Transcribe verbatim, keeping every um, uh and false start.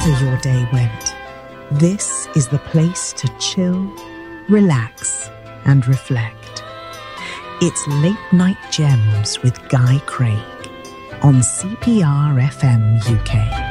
However your day went, this is the place to chill, relax, and reflect. It's Late Night Gems with Guy Craig on C P R F M U K.